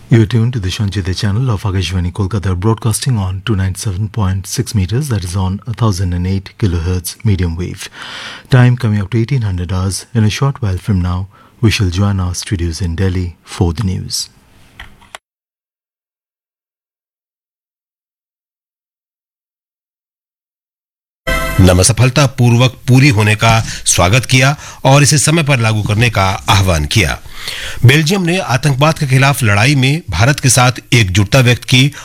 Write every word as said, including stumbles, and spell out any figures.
You are tuned to the Shanchita channel of Akashvani Kolkata, broadcasting on two ninety-seven point six meters, that is on one thousand eight kilohertz medium wave. Time coming up to eighteen hundred hours. In a short while from now, we shall join our studios in Delhi for the news. नम सफलता पूर्वक पूरी होने का स्वागत किया और इसे समय पर लागू करने का आह्वान किया। बेल्जियम ने आतंकवाद के खिलाफ लड़ाई में भारत के साथ एकजुटता व्यक्त की